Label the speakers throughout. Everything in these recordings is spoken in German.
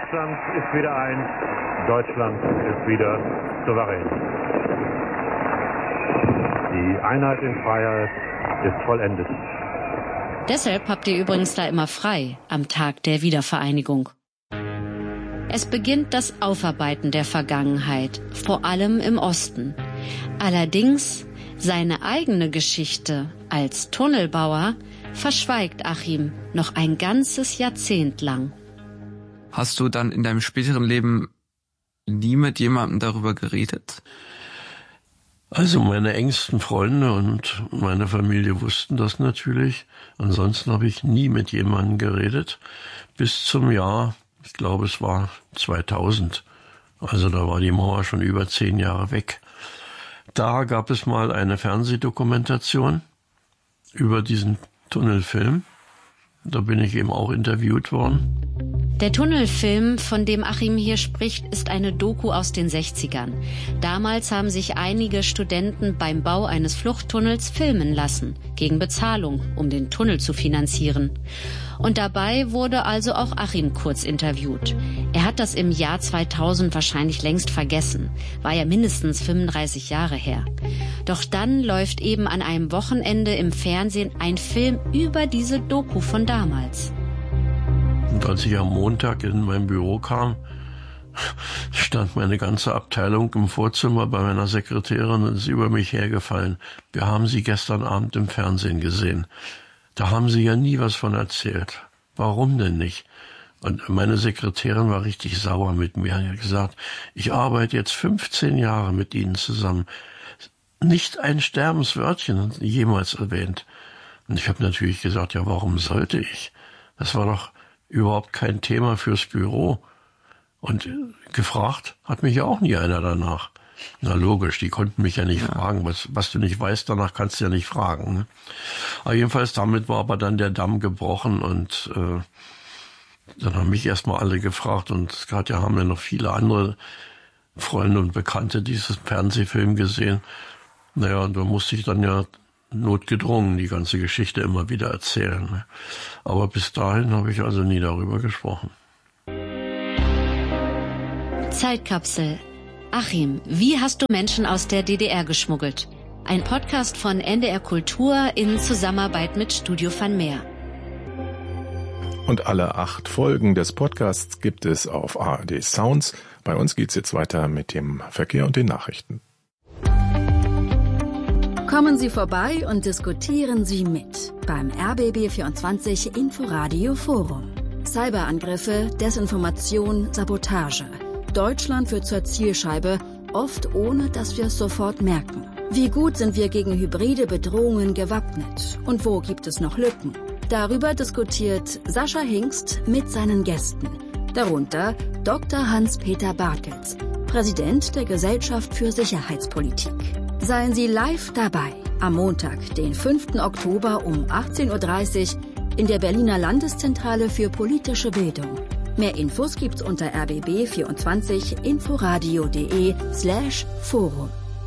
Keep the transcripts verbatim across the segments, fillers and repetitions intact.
Speaker 1: Deutschland ist wieder eins, Deutschland ist wieder souverän. Die Einheit in Freiheit ist vollendet.
Speaker 2: Deshalb habt ihr übrigens da immer frei am Tag der Wiedervereinigung. Es beginnt das Aufarbeiten der Vergangenheit, vor allem im Osten. Allerdings seine eigene Geschichte als Tunnelbauer verschweigt Achim noch ein ganzes Jahrzehnt lang.
Speaker 3: Hast du dann in deinem späteren Leben nie mit jemandem darüber geredet?
Speaker 4: Also meine engsten Freunde und meine Familie wussten das natürlich. Ansonsten habe ich nie mit jemandem geredet. Bis zum Jahr, ich glaube es war zweitausend. Also da war die Mauer schon über zehn Jahre weg. Da gab es mal eine Fernsehdokumentation über diesen Tunnelfilm. Da bin ich eben auch interviewt worden.
Speaker 2: Der Tunnelfilm, von dem Achim hier spricht, ist eine Doku aus den sechzigern. Damals haben sich einige Studenten beim Bau eines Fluchttunnels filmen lassen, gegen Bezahlung, um den Tunnel zu finanzieren. Und dabei wurde also auch Achim kurz interviewt. Er hat das im Jahr zweitausend wahrscheinlich längst vergessen, war ja mindestens fünfunddreißig Jahre her. Doch dann läuft eben an einem Wochenende im Fernsehen ein Film über diese Doku von damals.
Speaker 4: Und als ich am Montag in mein Büro kam, stand meine ganze Abteilung im Vorzimmer bei meiner Sekretärin und ist über mich hergefallen. Wir haben Sie gestern Abend im Fernsehen gesehen. Da haben Sie ja nie was von erzählt. Warum denn nicht? Und meine Sekretärin war richtig sauer mit mir. Sie hat gesagt, ich arbeite jetzt fünfzehn Jahre mit Ihnen zusammen. Nicht ein Sterbenswörtchen jemals erwähnt. Und ich habe natürlich gesagt, ja, warum sollte ich? Das war doch überhaupt kein Thema fürs Büro. Und gefragt hat mich ja auch nie einer danach. Na logisch, die konnten mich ja nicht ja. fragen. Was, was du nicht weißt, danach kannst du ja nicht fragen. Ne? Aber jedenfalls damit war aber dann der Damm gebrochen und äh, dann haben mich erstmal alle gefragt und gerade haben wir noch viele andere Freunde und Bekannte dieses Fernsehfilm gesehen. Naja, und da musste ich dann ja notgedrungen die ganze Geschichte immer wieder erzählen. Ne? Aber bis dahin habe ich also nie darüber gesprochen.
Speaker 2: Zeitkapsel. Achim, wie hast du Menschen aus der D D R geschmuggelt? Ein Podcast von N D R Kultur in Zusammenarbeit mit Studio Van Meer.
Speaker 5: Und alle acht Folgen des Podcasts gibt es auf A R D Sounds. Bei uns geht's jetzt weiter mit dem Verkehr und den Nachrichten.
Speaker 6: Kommen Sie vorbei und diskutieren Sie mit beim R B B vierundzwanzig Inforadio Forum. Cyberangriffe, Desinformation, Sabotage. Deutschland wird zur Zielscheibe, oft ohne, dass wir es sofort merken. Wie gut sind wir gegen hybride Bedrohungen gewappnet? Und wo gibt es noch Lücken? Darüber diskutiert Sascha Hingst mit seinen Gästen. Darunter Doktor Hans-Peter Bartels, Präsident der Gesellschaft für Sicherheitspolitik. Seien Sie live dabei am Montag, den fünften Oktober um achtzehn Uhr dreißig in der Berliner Landeszentrale für politische Bildung. Mehr Infos gibt's unter r b b vierundzwanzig inforadio punkt de slash forum.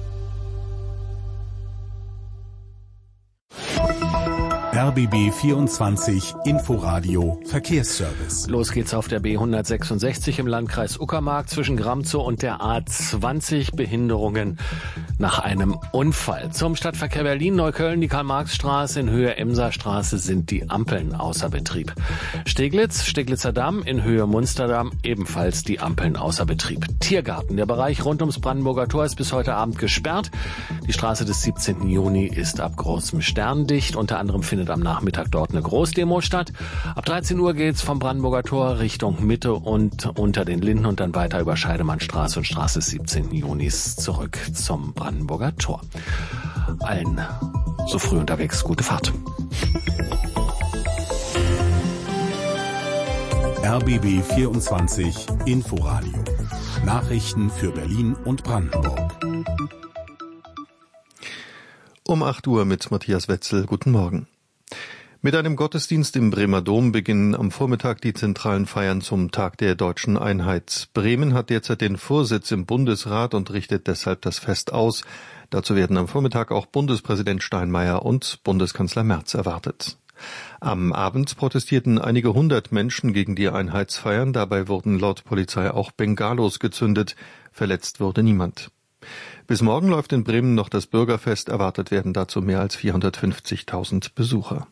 Speaker 7: R B B vierundzwanzig Inforadio Verkehrsservice.
Speaker 8: Los geht's auf der B hundertsechsundsechzig im Landkreis Uckermark zwischen Gramzow und der A zwanzig. Behinderungen nach einem Unfall. Zum Stadtverkehr Berlin-Neukölln, die Karl-Marx-Straße in Höhe Emser-Straße sind die Ampeln außer Betrieb. Steglitz, Steglitzer Damm in Höhe Munsterdamm ebenfalls die Ampeln außer Betrieb. Tiergarten, der Bereich rund ums Brandenburger Tor ist bis heute Abend gesperrt. Die Straße des siebzehnten Juni ist ab Großem Stern dicht. Unter anderem findet am Nachmittag dort eine Großdemo statt. Ab dreizehn Uhr geht's vom Brandenburger Tor Richtung Mitte und unter den Linden und dann weiter über Scheidemannstraße und Straße des siebzehnten Junis zurück zum Brandenburger Tor. Allen so früh unterwegs gute Fahrt.
Speaker 7: R B B vierundzwanzig Inforadio. Nachrichten für Berlin und Brandenburg.
Speaker 9: Um acht Uhr mit Matthias Wetzel. Guten Morgen. Mit einem Gottesdienst im Bremer Dom beginnen am Vormittag die zentralen Feiern zum Tag der deutschen Einheit. Bremen hat derzeit den Vorsitz im Bundesrat und richtet deshalb das Fest aus. Dazu werden am Vormittag auch Bundespräsident Steinmeier und Bundeskanzler Merz erwartet. Am Abend protestierten einige hundert Menschen gegen die Einheitsfeiern. Dabei wurden laut Polizei auch Bengalos gezündet. Verletzt wurde niemand. Bis morgen läuft in Bremen noch das Bürgerfest. Erwartet werden dazu mehr als vierhundertfünfzigtausend Besucher.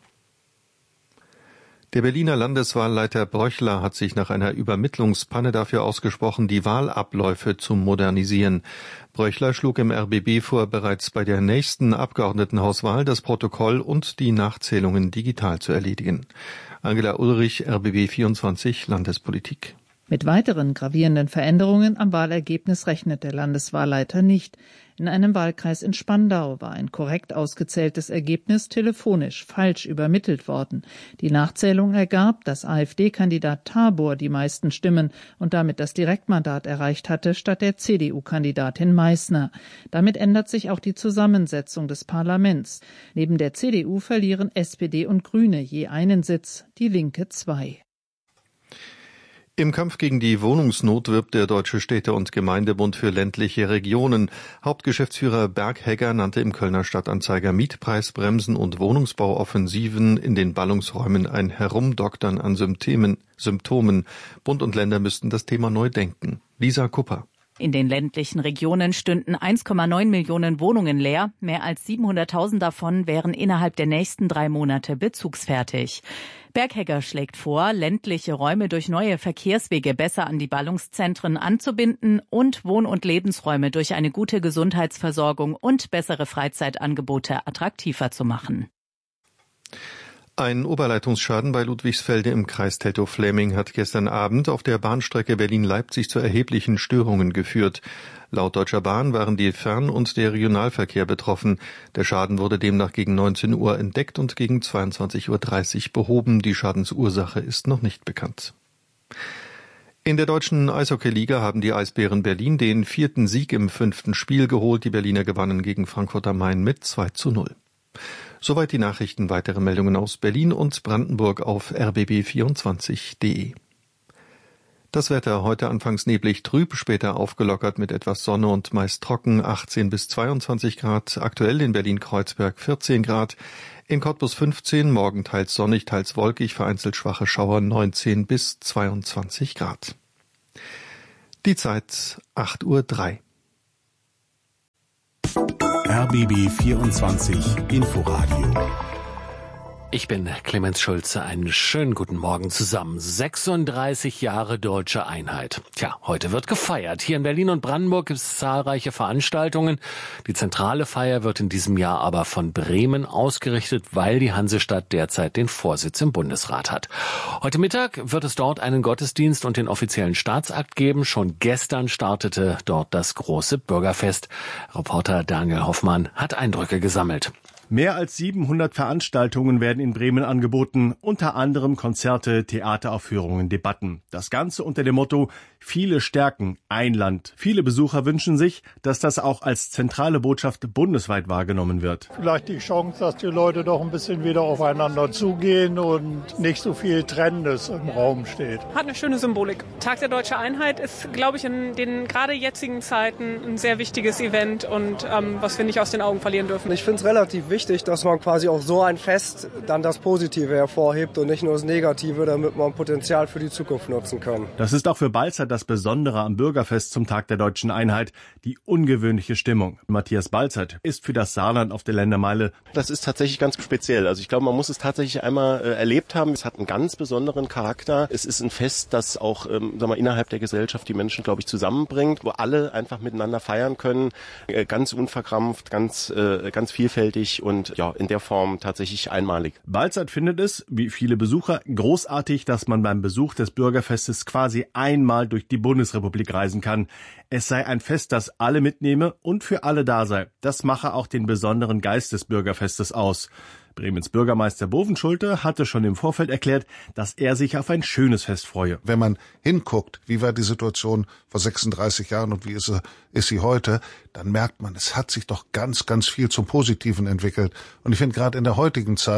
Speaker 9: Der Berliner Landeswahlleiter Bröchler hat sich nach einer Übermittlungspanne dafür ausgesprochen, die Wahlabläufe zu modernisieren. Bröchler schlug im R B B vor, bereits bei der nächsten Abgeordnetenhauswahl das Protokoll und die Nachzählungen digital zu erledigen. Angela Ulrich, R B B vierundzwanzig, Landespolitik.
Speaker 10: Mit weiteren gravierenden Veränderungen am Wahlergebnis rechnet der Landeswahlleiter nicht. In einem Wahlkreis in Spandau war ein korrekt ausgezähltes Ergebnis telefonisch falsch übermittelt worden. Die Nachzählung ergab, dass AfD-Kandidat Tabor die meisten Stimmen und damit das Direktmandat erreicht hatte, statt der C D U-Kandidatin Meissner. Damit ändert sich auch die Zusammensetzung des Parlaments. Neben der C D U verlieren S P D und Grüne je einen Sitz, die Linke zwei.
Speaker 9: Im Kampf gegen die Wohnungsnot wirbt der Deutsche Städte- und Gemeindebund für ländliche Regionen. Hauptgeschäftsführer Berghegger nannte im Kölner Stadtanzeiger Mietpreisbremsen und Wohnungsbauoffensiven in den Ballungsräumen ein Herumdoktern an Symptomen. Symptomen. Bund und Länder müssten das Thema neu denken. Lisa Kupper.
Speaker 11: In den ländlichen Regionen stünden eins Komma neun Millionen Wohnungen leer. Mehr als siebenhunderttausend davon wären innerhalb der nächsten drei Monate bezugsfertig. Berghegger schlägt vor, ländliche Räume durch neue Verkehrswege besser an die Ballungszentren anzubinden und Wohn- und Lebensräume durch eine gute Gesundheitsversorgung und bessere Freizeitangebote attraktiver zu machen.
Speaker 9: Ein Oberleitungsschaden bei Ludwigsfelde im Kreis Teltow-Fläming hat gestern Abend auf der Bahnstrecke Berlin-Leipzig zu erheblichen Störungen geführt. Laut Deutscher Bahn waren die Fern- und der Regionalverkehr betroffen. Der Schaden wurde demnach gegen neunzehn Uhr entdeckt und gegen zweiundzwanzig Uhr dreißig behoben. Die Schadensursache ist noch nicht bekannt. In der deutschen Eishockeyliga haben die Eisbären Berlin den vierten Sieg im fünften Spiel geholt. Die Berliner gewannen gegen Frankfurt am Main mit zwei zu null. Soweit die Nachrichten. Weitere Meldungen aus Berlin und Brandenburg auf r b b vierundzwanzig punkt d e. Das Wetter heute anfangs neblig, trüb, später aufgelockert mit etwas Sonne und meist trocken, achtzehn bis zweiundzwanzig Grad. Aktuell in Berlin-Kreuzberg vierzehn Grad, in Cottbus fünfzehn, morgen teils sonnig, teils wolkig, vereinzelt schwache Schauer neunzehn bis zweiundzwanzig Grad. Die Zeit acht Uhr drei.
Speaker 7: R B B vierundzwanzig Inforadio.
Speaker 8: Ich bin Clemens Schulze. Einen schönen guten Morgen zusammen. sechsunddreißig Jahre deutsche Einheit. Tja, heute wird gefeiert. Hier in Berlin und Brandenburg gibt es zahlreiche Veranstaltungen. Die zentrale Feier wird in diesem Jahr aber von Bremen ausgerichtet, weil die Hansestadt derzeit den Vorsitz im Bundesrat hat. Heute Mittag wird es dort einen Gottesdienst und den offiziellen Staatsakt geben. Schon gestern startete dort das große Bürgerfest. Reporter Daniel Hoffmann hat Eindrücke gesammelt.
Speaker 12: Mehr als siebenhundert Veranstaltungen werden in Bremen angeboten, unter anderem Konzerte, Theateraufführungen, Debatten. Das Ganze unter dem Motto Viele stärken, ein Land. Viele Besucher wünschen sich, dass das auch als zentrale Botschaft bundesweit wahrgenommen wird.
Speaker 13: Vielleicht die Chance, dass die Leute doch ein bisschen wieder aufeinander zugehen und nicht so viel Trennendes im Raum steht.
Speaker 14: Hat eine schöne Symbolik. Tag der Deutschen Einheit ist, glaube ich, in den gerade jetzigen Zeiten ein sehr wichtiges Event und ähm, was wir nicht aus den Augen verlieren dürfen.
Speaker 15: Ich finde es relativ wichtig, dass man quasi auch so ein Fest dann das Positive hervorhebt und nicht nur das Negative, damit man Potenzial für die Zukunft nutzen kann.
Speaker 12: Das ist auch für Balzer das Besondere am Bürgerfest zum Tag der Deutschen Einheit, die ungewöhnliche Stimmung. Matthias Balzert ist für das Saarland auf der Ländermeile.
Speaker 16: Das ist tatsächlich ganz speziell. Also ich glaube, man muss es tatsächlich einmal äh, erlebt haben. Es hat einen ganz besonderen Charakter. Es ist ein Fest, das auch ähm, sag mal, innerhalb der Gesellschaft die Menschen, glaube ich, zusammenbringt, wo alle einfach miteinander feiern können. Äh, ganz unverkrampft, ganz, äh, ganz vielfältig und ja, in der Form tatsächlich einmalig.
Speaker 12: Balzert findet es, wie viele Besucher, großartig, dass man beim Besuch des Bürgerfestes quasi einmal durch die Bundesrepublik reisen kann. Es sei ein Fest, das alle mitnehme und für alle da sei. Das mache auch den besonderen Geist des Bürgerfestes aus. Bremens Bürgermeister Bovenschulte hatte schon im Vorfeld erklärt, dass er sich auf ein schönes Fest freue.
Speaker 17: Wenn man hinguckt, wie war die Situation vor sechsunddreißig Jahren und wie ist sie, ist sie heute, dann merkt man, es hat sich doch ganz, ganz viel zum Positiven entwickelt. Und ich finde, gerade in der heutigen Zeit,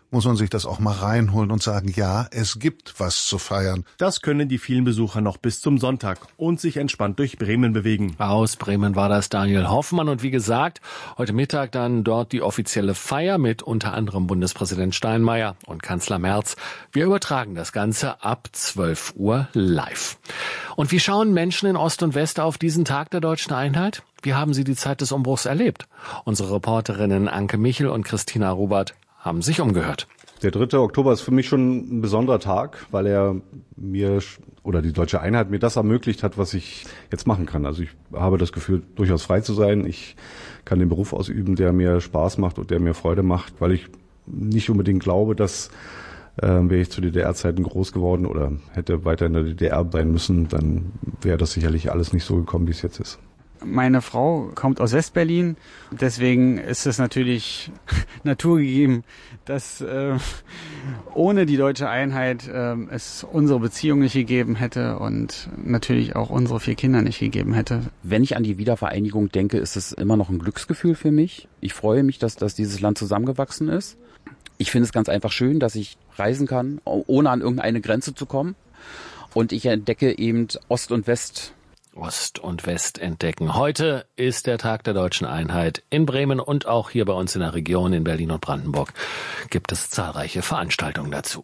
Speaker 17: muss man sich das auch mal reinholen und sagen, ja, es gibt was zu feiern.
Speaker 12: Das können die vielen Besucher noch bis zum Sonntag und sich entspannt durch Bremen bewegen.
Speaker 8: Aus Bremen war das Daniel Hoffmann und wie gesagt, heute Mittag dann dort die offizielle Feier mit unter anderem Bundespräsident Steinmeier und Kanzler Merz. Wir übertragen das Ganze ab zwölf Uhr live. Und wie schauen Menschen in Ost und West auf diesen Tag der Deutschen Einheit? Wie haben sie die Zeit des Umbruchs erlebt? Unsere Reporterinnen Anke Michel und Christina Robert haben sich umgehört.
Speaker 18: Der dritte Oktober ist für mich schon ein besonderer Tag, weil er mir oder die Deutsche Einheit mir das ermöglicht hat, was ich jetzt machen kann. Also ich habe das Gefühl, durchaus frei zu sein. Ich kann den Beruf ausüben, der mir Spaß macht und der mir Freude macht, weil ich nicht unbedingt glaube, dass äh, wäre ich zu D D R-Zeiten groß geworden oder hätte weiter in der D D R sein müssen, dann wäre das sicherlich alles nicht so gekommen, wie es jetzt ist.
Speaker 19: Meine Frau kommt aus Westberlin, deswegen ist es natürlich naturgegeben, dass äh, ohne die deutsche Einheit äh, es unsere Beziehung nicht gegeben hätte und natürlich auch unsere vier Kinder nicht gegeben hätte.
Speaker 20: Wenn ich an die Wiedervereinigung denke, ist es immer noch ein Glücksgefühl für mich. Ich freue mich, dass, dass dieses Land zusammengewachsen ist. Ich finde es ganz einfach schön, dass ich reisen kann, ohne an irgendeine Grenze zu kommen. Und ich entdecke eben Ost und West.
Speaker 8: Ost und West entdecken. Heute ist der Tag der Deutschen Einheit in Bremen und auch hier bei uns in der Region in Berlin und Brandenburg gibt es zahlreiche Veranstaltungen dazu.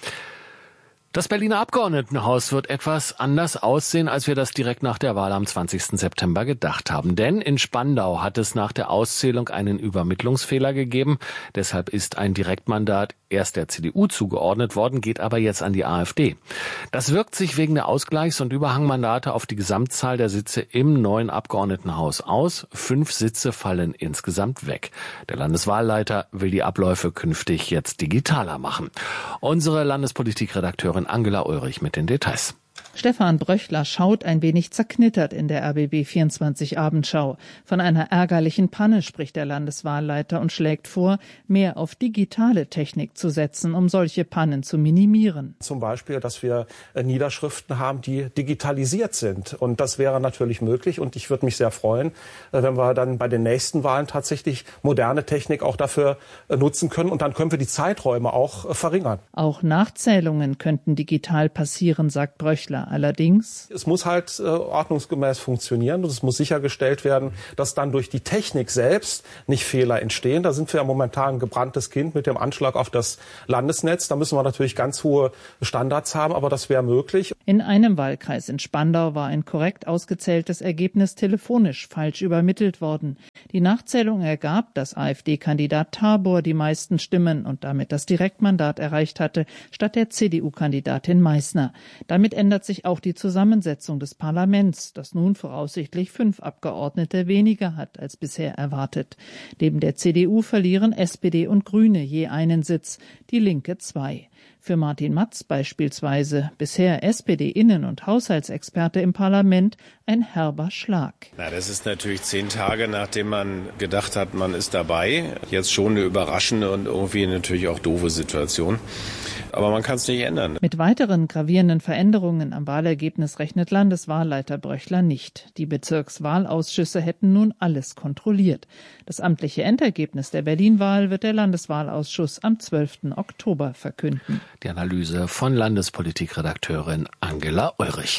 Speaker 8: Das Berliner Abgeordnetenhaus wird etwas anders aussehen, als wir das direkt nach der Wahl am zwanzigsten September gedacht haben. Denn in Spandau hat es nach der Auszählung einen Übermittlungsfehler gegeben. Deshalb ist ein Direktmandat erst der C D U zugeordnet worden, geht aber jetzt an die AfD. Das wirkt sich wegen der Ausgleichs- und Überhangmandate auf die Gesamtzahl der Sitze im neuen Abgeordnetenhaus aus. Fünf Sitze fallen insgesamt weg. Der Landeswahlleiter will die Abläufe künftig jetzt digitaler machen. Unsere Landespolitikredakteurin Angela Ulrich mit den Details.
Speaker 10: Stefan Bröchler schaut ein wenig zerknittert in der R B B vierundzwanzig Abendschau. Von einer ärgerlichen Panne spricht der Landeswahlleiter und schlägt vor, mehr auf digitale Technik zu setzen, um solche Pannen zu minimieren.
Speaker 21: Zum Beispiel, dass wir Niederschriften haben, die digitalisiert sind. Und das wäre natürlich möglich. Und ich würde mich sehr freuen, wenn wir dann bei den nächsten Wahlen tatsächlich moderne Technik auch dafür nutzen können. Und dann können wir die Zeiträume auch verringern.
Speaker 10: Auch Nachzählungen könnten digital passieren, sagt Bröchler. Allerdings.
Speaker 21: Es muss halt äh, ordnungsgemäß funktionieren und es muss sichergestellt werden, dass dann durch die Technik selbst nicht Fehler entstehen. Da sind wir ja momentan ein gebranntes Kind mit dem Anschlag auf das Landesnetz. Da müssen wir natürlich ganz hohe Standards haben, aber das wäre möglich.
Speaker 10: In einem Wahlkreis in Spandau war ein korrekt ausgezähltes Ergebnis telefonisch falsch übermittelt worden. Die Nachzählung ergab, dass AfD-Kandidat Tabor die meisten Stimmen und damit das Direktmandat erreicht hatte, statt der C D U-Kandidatin Meissner. Damit ändert sich auch die Zusammensetzung des Parlaments, das nun voraussichtlich fünf Abgeordnete weniger hat als bisher erwartet. Neben der C D U verlieren S P D und Grüne je einen Sitz, die Linke zwei. Für Martin Matz beispielsweise, bisher S P D-Innen- und Haushaltsexperte im Parlament, ein herber Schlag.
Speaker 22: Na, das ist natürlich zehn Tage, nachdem man gedacht hat, man ist dabei. Jetzt schon eine überraschende und irgendwie natürlich auch doofe Situation. Aber man kann es nicht ändern.
Speaker 10: Mit weiteren gravierenden Veränderungen am Wahlergebnis rechnet Landeswahlleiter Bröchler nicht. Die Bezirkswahlausschüsse hätten nun alles kontrolliert. Das amtliche Endergebnis der Berlin-Wahl wird der Landeswahlausschuss am zwölften Oktober verkünden.
Speaker 8: Die Analyse von Landespolitikredakteurin Angela Ulrich.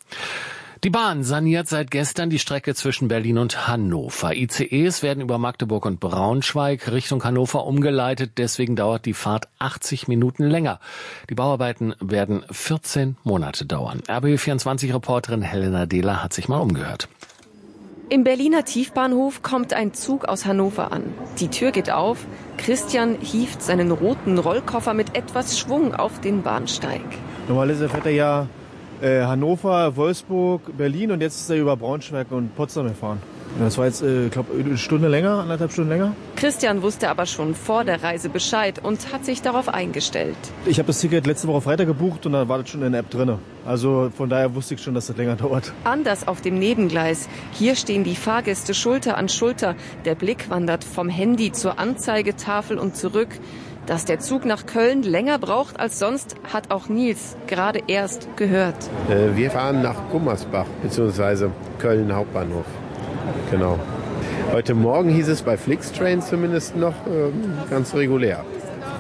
Speaker 8: Die Bahn saniert seit gestern die Strecke zwischen Berlin und Hannover. I C Es werden über Magdeburg und Braunschweig Richtung Hannover umgeleitet. Deswegen dauert die Fahrt achtzig Minuten länger. Die Bauarbeiten werden vierzehn Monate dauern. R B B vierundzwanzig-Reporterin Helena Dehler hat sich mal umgehört.
Speaker 23: Im Berliner Tiefbahnhof kommt ein Zug aus Hannover an. Die Tür geht auf. Christian hieft seinen roten Rollkoffer mit etwas Schwung auf den Bahnsteig.
Speaker 24: Normalerweise fährt er ja äh, Hannover, Wolfsburg, Berlin und jetzt ist er über Braunschweig und Potsdam gefahren. Das war jetzt, ich äh, glaube, eine Stunde länger, anderthalb Stunden länger.
Speaker 23: Christian wusste aber schon vor der Reise Bescheid und hat sich darauf eingestellt.
Speaker 24: Ich habe das Ticket letzte Woche Freitag gebucht und dann war das schon in der App drin. Also von daher wusste ich schon, dass das länger dauert.
Speaker 23: Anders auf dem Nebengleis. Hier stehen die Fahrgäste Schulter an Schulter. Der Blick wandert vom Handy zur Anzeigetafel und zurück. Dass der Zug nach Köln länger braucht als sonst, hat auch Nils gerade erst gehört.
Speaker 25: Äh, wir fahren nach Gummersbach bzw. Köln Hauptbahnhof. Genau. Heute Morgen hieß es bei Flixtrain zumindest noch äh, ganz regulär.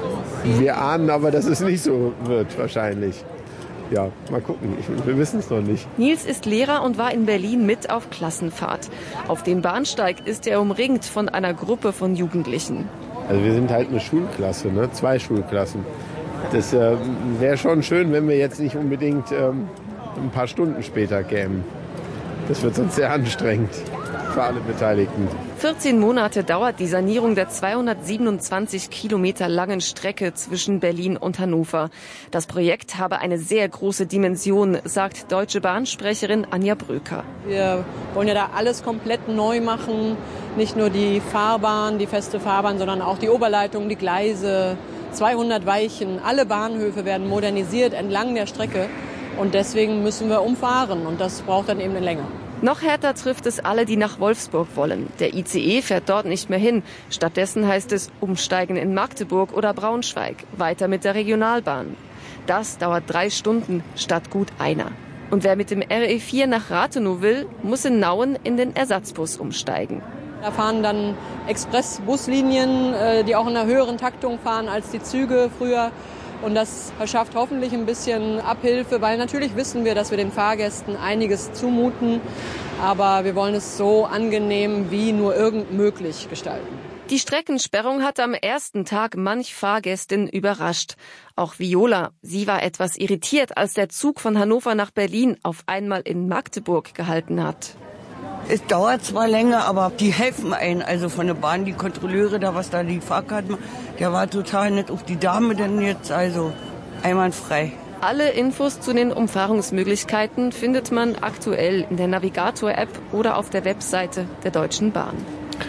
Speaker 25: Wir ahnen aber, dass es nicht so wird wahrscheinlich. Ja, mal gucken. Ich, wir wissen es noch nicht.
Speaker 23: Nils ist Lehrer und war in Berlin mit auf Klassenfahrt. Auf dem Bahnsteig ist er umringt von einer Gruppe von Jugendlichen.
Speaker 25: Also wir sind halt eine Schulklasse, ne? Zwei Schulklassen. Das äh, wäre schon schön, wenn wir jetzt nicht unbedingt ähm, ein paar Stunden später kämen. Das wird sonst sehr anstrengend für alle Beteiligten.
Speaker 23: vierzehn Monate dauert die Sanierung der zweihundertsiebenundzwanzig Kilometer langen Strecke zwischen Berlin und Hannover. Das Projekt habe eine sehr große Dimension, sagt Deutsche Bahn-Sprecherin Anja Bröker.
Speaker 1: Wir wollen ja da alles komplett neu machen. Nicht nur die Fahrbahn, die feste Fahrbahn, sondern auch die Oberleitung, die Gleise, zweihundert Weichen. Alle Bahnhöfe werden modernisiert entlang der Strecke. Und deswegen müssen wir umfahren und das braucht dann eben eine Länge.
Speaker 23: Noch härter trifft es alle, die nach Wolfsburg wollen. Der I C E fährt dort nicht mehr hin. Stattdessen heißt es umsteigen in Magdeburg oder Braunschweig, weiter mit der Regionalbahn. Das dauert drei Stunden statt gut einer. Und wer mit dem R E vier nach Rathenow will, muss in Nauen in den Ersatzbus umsteigen.
Speaker 1: Da fahren dann Expressbuslinien, die auch in einer höheren Taktung fahren als die Züge früher. Und das verschafft hoffentlich ein bisschen Abhilfe, weil natürlich wissen wir, dass wir den Fahrgästen einiges zumuten. Aber wir wollen es so angenehm wie nur irgend möglich gestalten.
Speaker 23: Die Streckensperrung hat am ersten Tag manch Fahrgästin überrascht. Auch Viola, sie war etwas irritiert, als der Zug von Hannover nach Berlin auf einmal in Magdeburg gehalten hat.
Speaker 2: Es dauert zwar länger, aber die helfen einen. Also von der Bahn, die Kontrolleure, da was da die Fahrkarten machen, der war total nett. Auch die Dame denn jetzt, also einwandfrei.
Speaker 23: Alle Infos zu den Umfahrungsmöglichkeiten findet man aktuell in der Navigator-App oder auf der Webseite der Deutschen Bahn.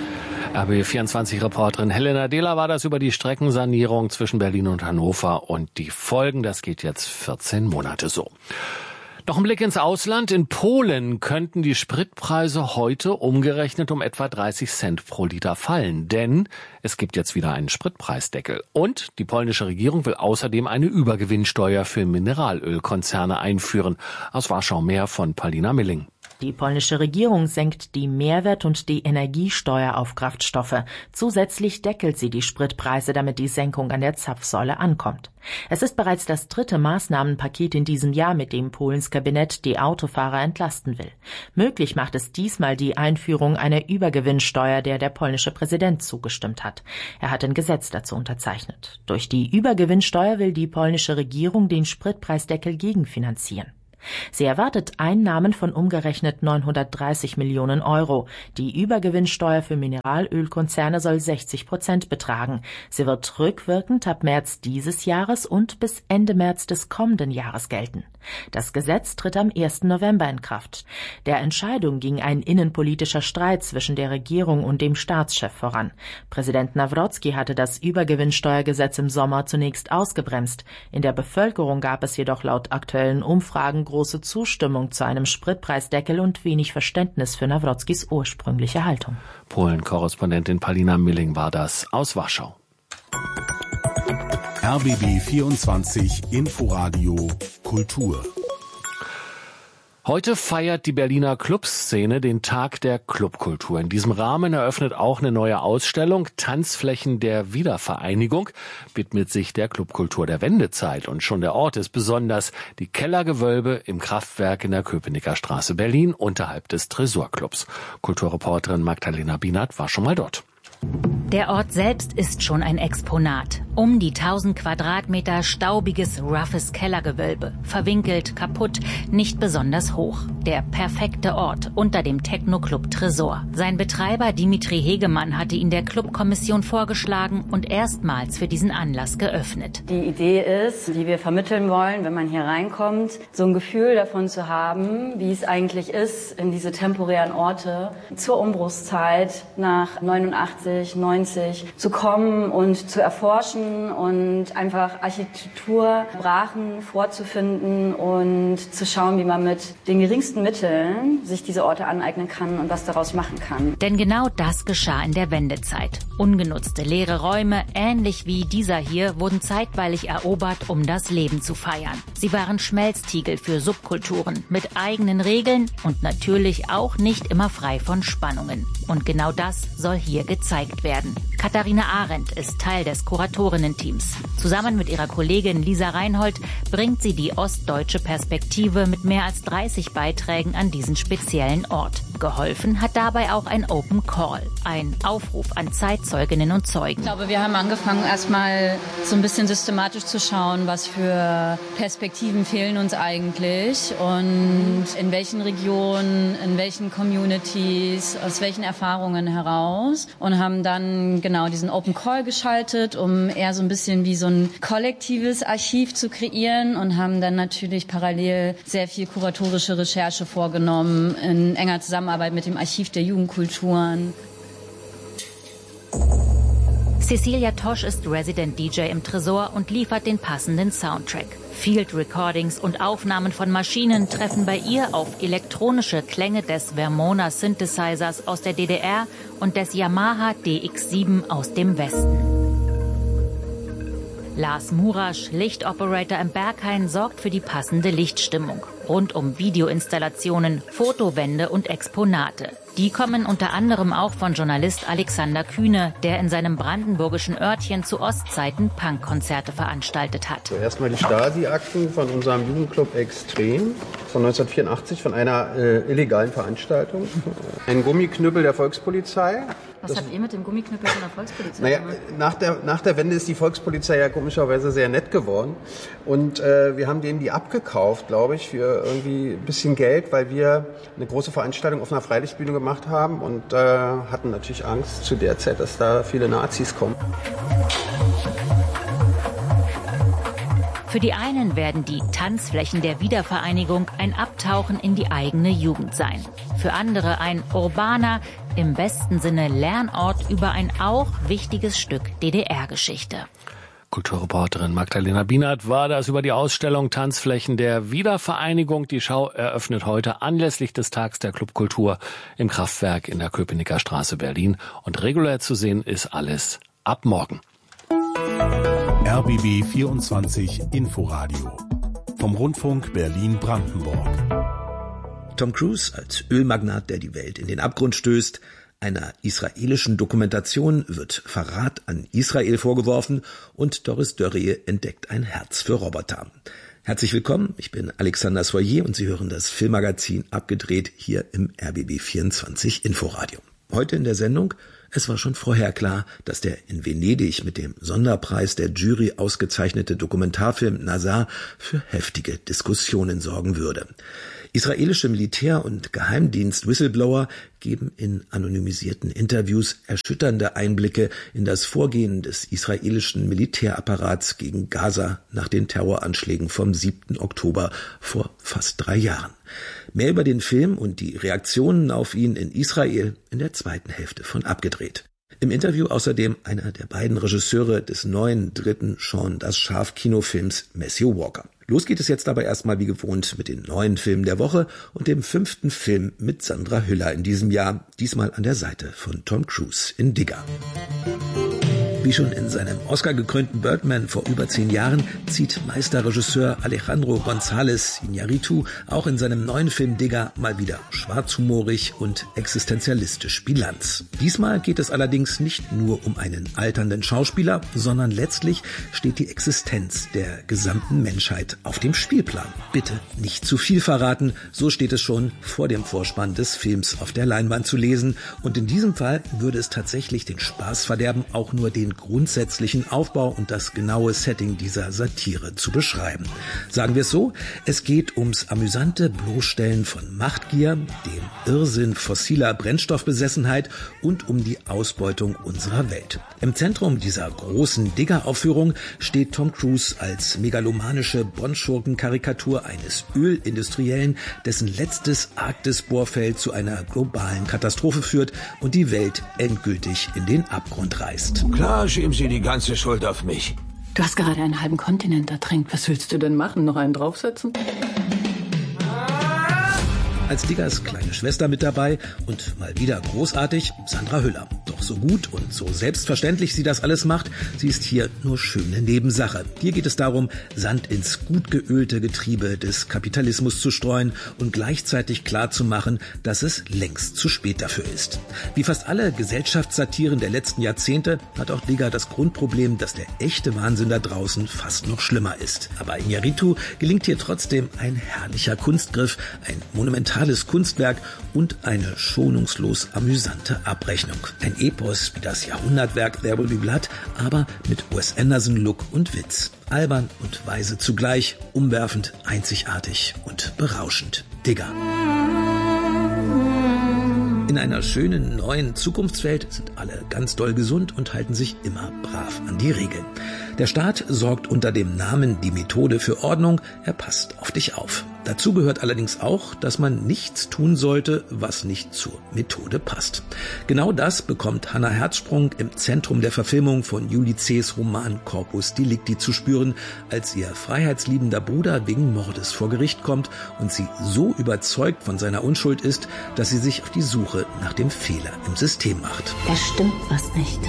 Speaker 8: R B vierundzwanzig-Reporterin Helena Dehler war das über die Streckensanierung zwischen Berlin und Hannover und die Folgen. Das geht jetzt vierzehn Monate so. Noch ein Blick ins Ausland. In Polen könnten die Spritpreise heute umgerechnet um etwa dreißig Cent pro Liter fallen. Denn es gibt jetzt wieder einen Spritpreisdeckel. Und die polnische Regierung will außerdem eine Übergewinnsteuer für Mineralölkonzerne einführen. Aus Warschau mehr von Paulina Milling.
Speaker 3: Die polnische Regierung senkt die Mehrwert- und die Energiesteuer auf Kraftstoffe. Zusätzlich deckelt sie die Spritpreise, damit die Senkung an der Zapfsäule ankommt. Es ist bereits das dritte Maßnahmenpaket in diesem Jahr, mit dem Polens Kabinett die Autofahrer entlasten will. Möglich macht es diesmal die Einführung einer Übergewinnsteuer, der der polnische Präsident zugestimmt hat. Er hat ein Gesetz dazu unterzeichnet. Durch die Übergewinnsteuer will die polnische Regierung den Spritpreisdeckel gegenfinanzieren. Sie erwartet Einnahmen von umgerechnet neunhundertdreißig Millionen Euro. Die Übergewinnsteuer für Mineralölkonzerne soll sechzig Prozent betragen. Sie wird rückwirkend ab März dieses Jahres und bis Ende März des kommenden Jahres gelten. Das Gesetz tritt am ersten November in Kraft. Der Entscheidung ging ein innenpolitischer Streit zwischen der Regierung und dem Staatschef voran. Präsident Nawrocki hatte das Übergewinnsteuergesetz im Sommer zunächst ausgebremst. In der Bevölkerung gab es jedoch laut aktuellen Umfragen große Zustimmung zu einem Spritpreisdeckel und wenig Verständnis für Nawrockis ursprüngliche Haltung.
Speaker 8: Polen-Korrespondentin Paulina Milling war das aus Warschau.
Speaker 7: R B B vierundzwanzig Inforadio Kultur.
Speaker 8: Heute feiert die Berliner Clubszene den Tag der Clubkultur. In diesem Rahmen eröffnet auch eine neue Ausstellung. Tanzflächen der Wiedervereinigung widmet sich der Clubkultur der Wendezeit. Und schon der Ort ist besonders: die Kellergewölbe im Kraftwerk in der Köpenicker Straße Berlin unterhalb des Tresorclubs. Kulturreporterin Magdalena Bienert war schon mal dort.
Speaker 4: Der Ort selbst ist schon ein Exponat. Um die tausend Quadratmeter staubiges, roughes Kellergewölbe. Verwinkelt, kaputt, nicht besonders hoch. Der perfekte Ort unter dem Techno-Club Tresor. Sein Betreiber Dimitri Hegemann hatte ihn der Clubkommission vorgeschlagen und erstmals für diesen Anlass geöffnet.
Speaker 5: Die Idee ist, die wir vermitteln wollen, wenn man hier reinkommt, so ein Gefühl davon zu haben, wie es eigentlich ist, in diese temporären Orte zur Umbruchszeit nach neunundachtzig, neunzig zu kommen und zu erforschen und einfach Architekturbrachen vorzufinden und zu schauen, wie man mit den geringsten Mitteln sich diese Orte aneignen kann und was daraus machen kann.
Speaker 4: Denn genau das geschah in der Wendezeit. Ungenutzte leere Räume, ähnlich wie dieser hier, wurden zeitweilig erobert, um das Leben zu feiern. Sie waren Schmelztiegel für Subkulturen mit eigenen Regeln und natürlich auch nicht immer frei von Spannungen. Und genau das soll hier gezeigt gezeigt werden. Katharina Arendt ist Teil des Kuratorinnen-Teams. Zusammen mit ihrer Kollegin Lisa Reinhold bringt sie die ostdeutsche Perspektive mit mehr als dreißig Beiträgen an diesen speziellen Ort. Geholfen hat dabei auch ein Open Call, ein Aufruf an Zeitzeuginnen und Zeugen.
Speaker 5: Ich glaube, wir haben angefangen, erstmal so ein bisschen systematisch zu schauen, was für Perspektiven fehlen uns eigentlich und in welchen Regionen, in welchen Communities, aus welchen Erfahrungen heraus, und haben dann genau diesen Open Call geschaltet, um eher so ein bisschen wie so ein kollektives Archiv zu kreieren, und haben dann natürlich parallel sehr viel kuratorische Recherche vorgenommen in enger Zusammenarbeit mit dem Archiv der Jugendkulturen.
Speaker 4: Cecilia Tosch ist Resident D J im Tresor und liefert den passenden Soundtrack. Field Recordings und Aufnahmen von Maschinen treffen bei ihr auf elektronische Klänge des Vermona Synthesizers aus der D D R und des Yamaha D X sieben aus dem Westen. Lars Murasch, Lichtoperator im Berghain, sorgt für die passende Lichtstimmung. Rund um Videoinstallationen, Fotowände und Exponate. Die kommen unter anderem auch von Journalist Alexander Kühne, der in seinem brandenburgischen Örtchen zu Ostzeiten Punkkonzerte veranstaltet hat.
Speaker 6: Zuerst mal die Stasi-Akten von unserem Jugendclub Extrem von neunzehnhundertvierundachtzig, von einer äh, illegalen Veranstaltung. Ein Gummiknüppel der Volkspolizei.
Speaker 5: Was das, habt ihr mit dem Gummiknüppel von der Volkspolizei
Speaker 6: naja,
Speaker 5: gemacht?
Speaker 6: Nach der, nach der Wende ist die Volkspolizei ja komischerweise sehr nett geworden. Und äh, wir haben denen die abgekauft, glaube ich, für irgendwie ein bisschen Geld, weil wir eine große Veranstaltung auf einer Freilichtbühne gemacht haben und äh, hatten natürlich Angst zu der Zeit, dass da viele Nazis kommen.
Speaker 4: Für die einen werden die Tanzflächen der Wiedervereinigung ein Abtauchen in die eigene Jugend sein. Für andere ein urbaner, im besten Sinne Lernort über ein auch wichtiges Stück D D R-Geschichte.
Speaker 8: Kulturreporterin Magdalena Bienert war das über die Ausstellung Tanzflächen der Wiedervereinigung. Die Schau eröffnet heute anlässlich des Tags der Clubkultur im Kraftwerk in der Köpenicker Straße Berlin. Und regulär zu sehen ist alles ab morgen.
Speaker 7: R B B vierundzwanzig Inforadio vom Rundfunk Berlin-Brandenburg.
Speaker 9: Tom Cruise als Ölmagnat, der die Welt in den Abgrund stößt. Einer israelischen Dokumentation wird Verrat an Israel vorgeworfen und Doris Dörrie entdeckt ein Herz für Roboter. Herzlich willkommen, ich bin Alexander Soyer und Sie hören das Filmmagazin Abgedreht hier im R B B vierundzwanzig Inforadio. Heute in der Sendung: Es war schon vorher klar, dass der in Venedig mit dem Sonderpreis der Jury ausgezeichnete Dokumentarfilm Nazar für heftige Diskussionen sorgen würde. Israelische Militär- und Geheimdienst-Whistleblower geben in anonymisierten Interviews erschütternde Einblicke in das Vorgehen des israelischen Militärapparats gegen Gaza nach den Terroranschlägen vom siebten Oktober vor fast drei Jahren. Mehr über den Film und die Reaktionen auf ihn in Israel in der zweiten Hälfte von Abgedreht. Im Interview außerdem einer der beiden Regisseure des neuen dritten Shaun das Schaf-Kinofilms Matthew Walker. Los geht es jetzt aber erstmal wie gewohnt mit den neuen Filmen der Woche und dem fünften Film mit Sandra Hüller in diesem Jahr, diesmal an der Seite von Tom Cruise in Digger. Wie schon in seinem Oscar-gekrönten Birdman vor über zehn Jahren zieht Meisterregisseur Alejandro González Iñárritu auch in seinem neuen Film Digger mal wieder schwarzhumorig und existenzialistisch Bilanz. Diesmal geht es allerdings nicht nur um einen alternden Schauspieler, sondern letztlich steht die Existenz der gesamten Menschheit auf dem Spielplan. Bitte nicht zu viel verraten, so steht es schon vor dem Vorspann des Films auf der Leinwand zu lesen. Und in diesem Fall würde es tatsächlich den Spaß verderben, auch nur den grundsätzlichen Aufbau und das genaue Setting dieser Satire zu beschreiben. Sagen wir es so, es geht ums amüsante Bloßstellen von Machtgier, dem Irrsinn fossiler Brennstoffbesessenheit und um die Ausbeutung unserer Welt. Im Zentrum dieser großen Digger-Aufführung steht Tom Cruise als megalomanische Bond-Schurken-Karikatur eines Ölindustriellen, dessen letztes Arktis-Bohrfeld zu einer globalen Katastrophe führt und die Welt endgültig in den Abgrund reißt.
Speaker 11: Klar, schieben Sie die ganze Schuld auf mich.
Speaker 13: Du hast gerade einen halben Kontinent ertränkt. Was willst du denn machen? Noch einen draufsetzen?
Speaker 9: Als Diggers kleine Schwester mit dabei und mal wieder großartig Sandra Hüller. Doch Doch so gut und so selbstverständlich sie das alles macht, sie ist hier nur schöne Nebensache. Hier geht es darum, Sand ins gut geölte Getriebe des Kapitalismus zu streuen und gleichzeitig klarzumachen, dass es längst zu spät dafür ist. Wie fast alle Gesellschaftssatiren der letzten Jahrzehnte hat auch Digger das Grundproblem, dass der echte Wahnsinn da draußen fast noch schlimmer ist. Aber Iñárritu gelingt hier trotzdem ein herrlicher Kunstgriff, ein monumentales Kunstwerk und eine schonungslos amüsante Abrechnung. Ein Epos wie das Jahrhundertwerk There Will Be Blood, aber mit Wes Anderson-Look und Witz. Albern und weise zugleich, umwerfend, einzigartig und berauschend. Digger. In einer schönen neuen Zukunftswelt sind alle ganz doll gesund und halten sich immer brav an die Regeln. Der Staat sorgt unter dem Namen Die Methode für Ordnung, er passt auf dich auf. Dazu gehört allerdings auch, dass man nichts tun sollte, was nicht zur Methode passt. Genau das bekommt Hannah Herzsprung im Zentrum der Verfilmung von Julie C.'s Roman Corpus Delicti zu spüren, als ihr freiheitsliebender Bruder wegen Mordes vor Gericht kommt und sie so überzeugt von seiner Unschuld ist, dass sie sich auf die Suche nach dem Fehler im System macht.
Speaker 12: Da stimmt was nicht.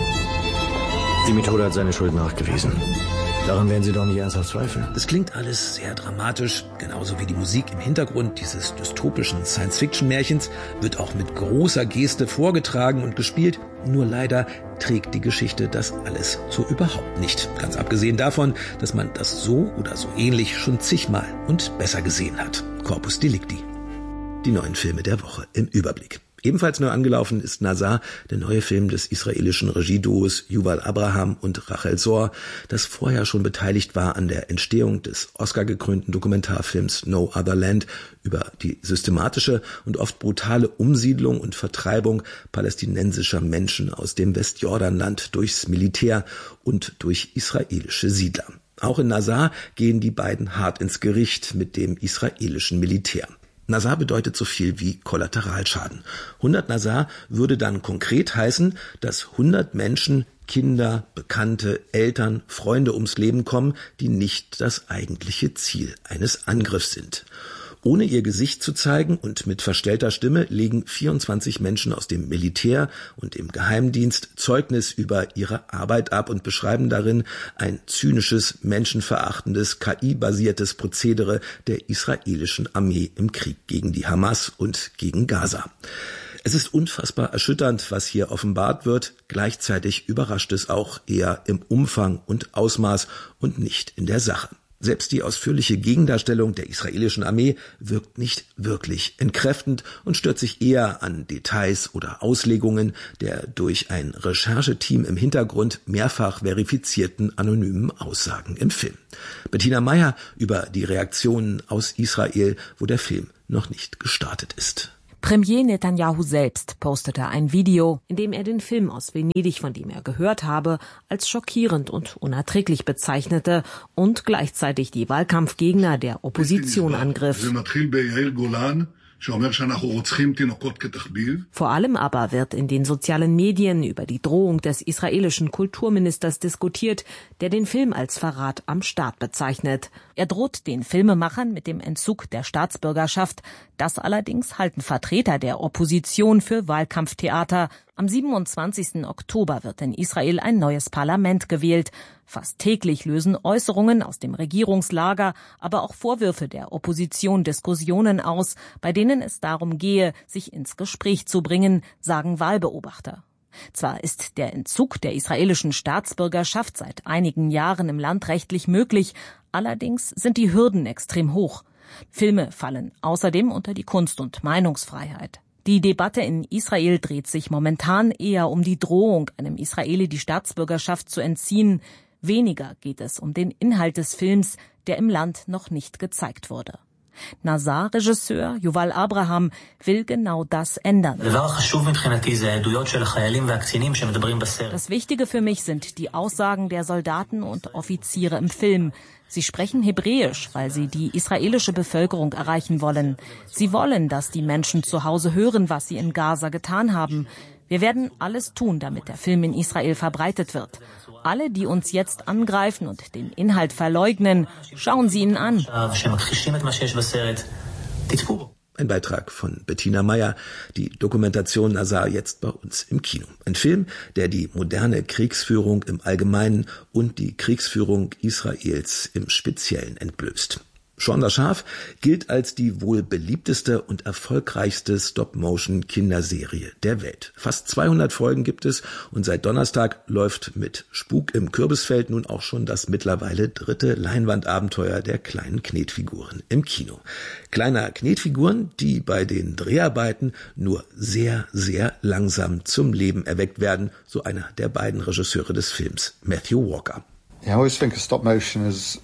Speaker 14: Die Methode hat seine Schuld nachgewiesen. Daran werden Sie doch nicht ernsthaft zweifeln.
Speaker 9: Es klingt alles sehr dramatisch, genauso wie die Musik im Hintergrund dieses dystopischen Science-Fiction-Märchens wird auch mit großer Geste vorgetragen und gespielt. Nur leider trägt die Geschichte das alles so überhaupt nicht. Ganz abgesehen davon, dass man das so oder so ähnlich schon zigmal und besser gesehen hat. Corpus Delicti. Die neuen Filme der Woche im Überblick. Ebenfalls neu angelaufen ist Nazar, der neue Film des israelischen Regieduos Yuval Abraham und Rachel Zohr, das vorher schon beteiligt war an der Entstehung des Oscar-gekrönten Dokumentarfilms No Other Land über die systematische und oft brutale Umsiedlung und Vertreibung palästinensischer Menschen aus dem Westjordanland durchs Militär und durch israelische Siedler. Auch in Nazar gehen die beiden hart ins Gericht mit dem israelischen Militär. Nazar bedeutet so viel wie Kollateralschaden. hundert Nazar würde dann konkret heißen, dass hundert Menschen, Kinder, Bekannte, Eltern, Freunde ums Leben kommen, die nicht das eigentliche Ziel eines Angriffs sind. Ohne ihr Gesicht zu zeigen und mit verstellter Stimme legen vierundzwanzig Menschen aus dem Militär und dem Geheimdienst Zeugnis über ihre Arbeit ab und beschreiben darin ein zynisches, menschenverachtendes, K I-basiertes Prozedere der israelischen Armee im Krieg gegen die Hamas und gegen Gaza. Es ist unfassbar erschütternd, was hier offenbart wird. Gleichzeitig überrascht es auch eher im Umfang und Ausmaß und nicht in der Sache. Selbst die ausführliche Gegendarstellung der israelischen Armee wirkt nicht wirklich entkräftend und stört sich eher an Details oder Auslegungen der durch ein Rechercheteam im Hintergrund mehrfach verifizierten anonymen Aussagen im Film. Bettina Meyer über die Reaktionen aus Israel, wo der Film noch nicht gestartet ist.
Speaker 15: Premier Netanyahu selbst postete ein Video, in dem er den Film aus Venedig, von dem er gehört habe, als schockierend und unerträglich bezeichnete und gleichzeitig die Wahlkampfgegner der Opposition angriff. Vor allem aber wird in den sozialen Medien über die Drohung des israelischen Kulturministers diskutiert, der den Film als Verrat am Staat bezeichnet. Er droht den Filmemachern mit dem Entzug der Staatsbürgerschaft. Das allerdings halten Vertreter der Opposition für Wahlkampftheater. Am siebenundzwanzigsten Oktober wird in Israel ein neues Parlament gewählt. Fast täglich lösen Äußerungen aus dem Regierungslager, aber auch Vorwürfe der Opposition Diskussionen aus, bei denen es darum gehe, sich ins Gespräch zu bringen, sagen Wahlbeobachter. Zwar ist der Entzug der israelischen Staatsbürgerschaft seit einigen Jahren im Land rechtlich möglich, allerdings sind die Hürden extrem hoch. Filme fallen außerdem unter die Kunst- und Meinungsfreiheit. Die Debatte in Israel dreht sich momentan eher um die Drohung, einem Israeli die Staatsbürgerschaft zu entziehen. Weniger geht es um den Inhalt des Films, der im Land noch nicht gezeigt wurde. Nazar-Regisseur Yuval Abraham will genau das ändern. Das Wichtige für mich sind die Aussagen der Soldaten und Offiziere im Film. Sie sprechen Hebräisch, weil sie die israelische Bevölkerung erreichen wollen. Sie wollen, dass die Menschen zu Hause hören, was sie in Gaza getan haben. Wir werden alles tun, damit der Film in Israel verbreitet wird. Alle, die uns jetzt angreifen und den Inhalt verleugnen, schauen Sie ihn an.
Speaker 9: Ein Beitrag von Bettina Meyer. Die Dokumentation Nazar jetzt bei uns im Kino. Ein Film, der die moderne Kriegsführung im Allgemeinen und die Kriegsführung Israels im Speziellen entblößt. Shaun das Schaf gilt als die wohl beliebteste und erfolgreichste Stop-Motion-Kinderserie der Welt. Fast zweihundert Folgen gibt es und seit Donnerstag läuft mit Spuk im Kürbisfeld nun auch schon das mittlerweile dritte Leinwandabenteuer der kleinen Knetfiguren im Kino. Kleiner Knetfiguren, die bei den Dreharbeiten nur sehr, sehr langsam zum Leben erweckt werden, so einer der beiden Regisseure des Films, Matthew Walker.
Speaker 12: Yeah, I always think of stop-motion as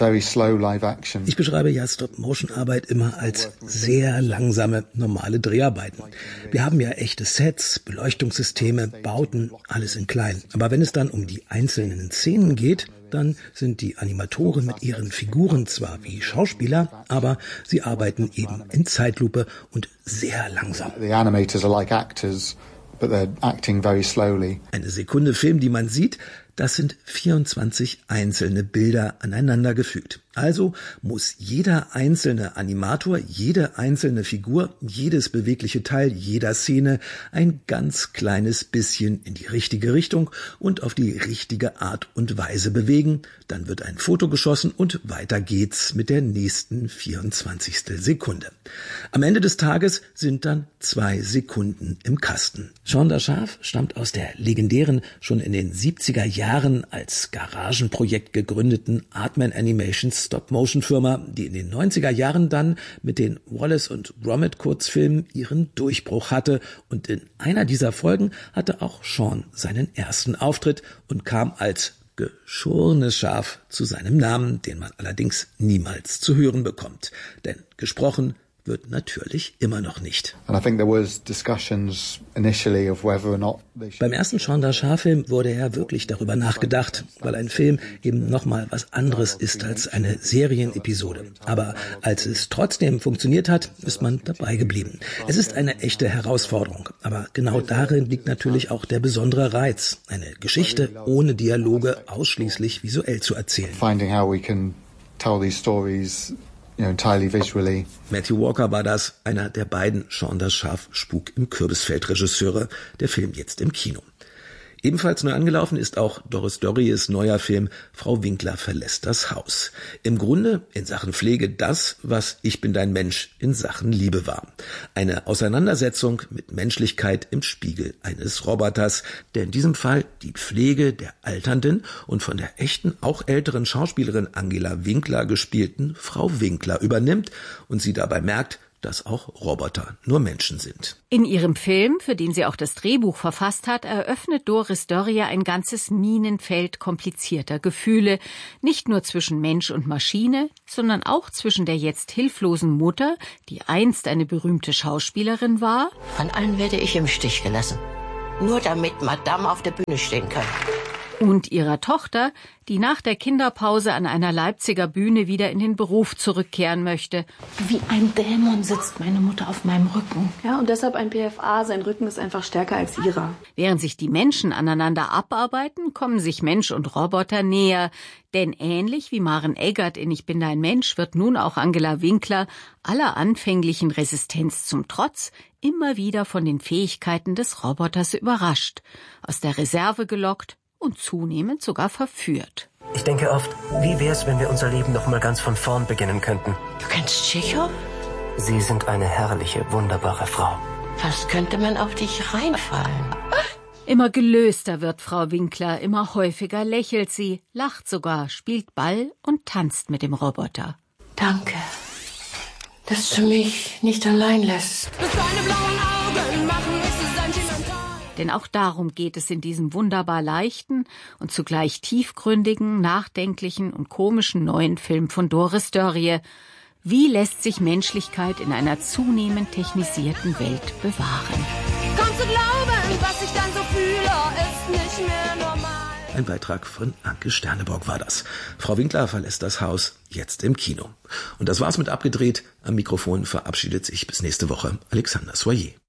Speaker 16: Ich beschreibe ja Stop-Motion-Arbeit immer als sehr langsame, normale Dreharbeiten. Wir haben ja echte Sets, Beleuchtungssysteme, Bauten, alles in klein. Aber wenn es dann um die einzelnen Szenen geht, dann sind die Animatoren mit ihren Figuren zwar wie Schauspieler, aber sie arbeiten eben in Zeitlupe und sehr langsam.
Speaker 12: The animators are like actors, but they're acting very slowly.
Speaker 16: Eine Sekunde Film, die man sieht, das sind vierundzwanzig einzelne Bilder aneinander gefügt. Also muss jeder einzelne Animator, jede einzelne Figur, jedes bewegliche Teil jeder Szene ein ganz kleines bisschen in die richtige Richtung und auf die richtige Art und Weise bewegen. Dann wird ein Foto geschossen und weiter geht's mit der nächsten vierundzwanzigstel Sekunde. Am Ende des Tages sind dann zwei Sekunden im Kasten. Shaun das Schaf stammt aus der legendären, schon in den siebziger Jahren als Garagenprojekt gegründeten Aardman Animations Stop-Motion-Firma, die in den neunziger Jahren dann mit den Wallace und Gromit Kurzfilmen ihren Durchbruch hatte. Und in einer dieser Folgen hatte auch Shaun seinen ersten Auftritt und kam als geschorenes Schaf zu seinem Namen, den man allerdings niemals zu hören bekommt. Denn gesprochen wird natürlich immer noch nicht. Beim ersten Shaun das Schaf-Film wurde ja wirklich darüber nachgedacht, weil ein Film eben nochmal was anderes ist als eine Serienepisode. Aber als es trotzdem funktioniert hat, ist man dabei geblieben. Es ist eine echte Herausforderung, aber genau darin liegt natürlich auch der besondere Reiz, eine Geschichte ohne Dialoge ausschließlich visuell zu erzählen.
Speaker 12: Finding how we can tell these stories entirely visually.
Speaker 9: Matthew Walker war das, einer der beiden Shaun das Schaf Spuk im Kürbisfeld Regisseure, der Film jetzt im Kino. Ebenfalls neu angelaufen ist auch Doris Dörries neuer Film Frau Winkler verlässt das Haus. Im Grunde in Sachen Pflege das, was Ich bin dein Mensch in Sachen Liebe war. Eine Auseinandersetzung mit Menschlichkeit im Spiegel eines Roboters, der in diesem Fall die Pflege der alternden und von der echten, auch älteren Schauspielerin Angela Winkler gespielten Frau Winkler übernimmt und sie dabei merkt, dass auch Roboter nur Menschen sind.
Speaker 4: In ihrem Film, für den sie auch das Drehbuch verfasst hat, eröffnet Doris Dörrie ein ganzes Minenfeld komplizierter Gefühle. Nicht nur zwischen Mensch und Maschine, sondern auch zwischen der jetzt hilflosen Mutter, die einst eine berühmte Schauspielerin war.
Speaker 17: Von allen werde ich im Stich gelassen. Nur damit Madame auf der Bühne stehen kann.
Speaker 4: Und ihrer Tochter, die nach der Kinderpause an einer Leipziger Bühne wieder in den Beruf zurückkehren möchte.
Speaker 18: Wie ein Dämon sitzt meine Mutter auf meinem Rücken. Ja, und deshalb ein P F A, sein Rücken ist einfach stärker als ihrer.
Speaker 4: Während sich die Menschen aneinander abarbeiten, kommen sich Mensch und Roboter näher. Denn ähnlich wie Maren Eggert in Ich bin dein Mensch wird nun auch Angela Winkler aller anfänglichen Resistenz zum Trotz immer wieder von den Fähigkeiten des Roboters überrascht, aus der Reserve gelockt und zunehmend sogar verführt.
Speaker 19: Ich denke oft, wie wär's, wenn wir unser Leben noch mal ganz von vorn beginnen könnten?
Speaker 17: Du kennst Tschechow?
Speaker 19: Sie sind eine herrliche, wunderbare Frau.
Speaker 17: Fast könnte man auf dich reinfallen.
Speaker 4: Immer gelöster wird Frau Winkler, immer häufiger lächelt sie, lacht sogar, spielt Ball und tanzt mit dem Roboter.
Speaker 17: Danke, dass du mich nicht allein lässt.
Speaker 26: Deine blauen Augen machen mich so sentimental.
Speaker 4: Denn auch darum geht es in diesem wunderbar leichten und zugleich tiefgründigen, nachdenklichen und komischen neuen Film von Doris Dörrie. Wie lässt sich Menschlichkeit in einer zunehmend technisierten Welt bewahren?
Speaker 26: Kannst du glauben, was ich dann so fühle, ist nicht mehr normal.
Speaker 9: Ein Beitrag von Anke Sterneborg war das. Frau Winkler verlässt das Haus, jetzt im Kino. Und das war's mit Abgedreht. Am Mikrofon verabschiedet sich bis nächste Woche Alexander Soyer.